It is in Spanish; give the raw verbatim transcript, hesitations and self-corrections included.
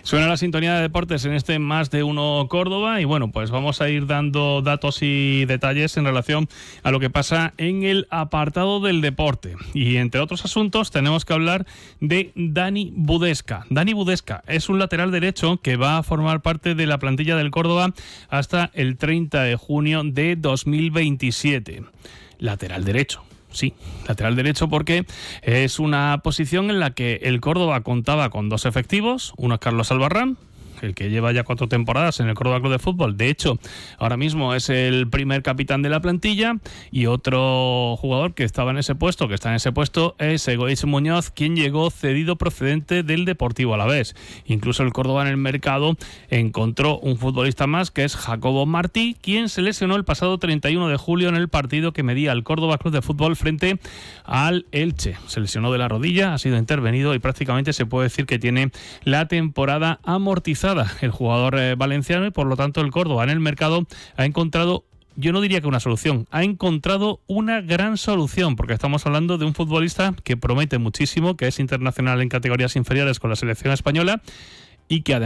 Suena la sintonía de deportes en este Más de Uno Córdoba y bueno, pues vamos a ir dando datos y detalles en relación a lo que pasa en el apartado del deporte. Y entre otros asuntos tenemos que hablar de Dani Budesca. Dani Budesca es un lateral derecho que va a formar parte de la plantilla del Córdoba hasta el treinta de junio de dos mil veintisiete. Lateral derecho. Sí, lateral derecho porque es una posición en la que el Córdoba contaba con dos efectivos. Uno es Carlos Albarrán, el que lleva ya cuatro temporadas en el Córdoba Club de Fútbol. De hecho, ahora mismo es el primer capitán de la plantilla. Y otro jugador que estaba en ese puesto, que está en ese puesto, es Egoíz Muñoz, quien llegó cedido procedente del Deportivo Alavés. Incluso el Córdoba en el mercado encontró un futbolista más, que es Jacobo Martí, quien se lesionó el pasado treinta y uno de julio en el partido que medía el Córdoba Club de Fútbol frente al Elche. Se lesionó de la rodilla, ha sido intervenido y prácticamente se puede decir que tiene la temporada amortizada el jugador eh, valenciano, y por lo tanto el Córdoba en el mercado ha encontrado, yo no diría que una solución, ha encontrado una gran solución, porque estamos hablando de un futbolista que promete muchísimo, que es internacional en categorías inferiores con la selección española y que además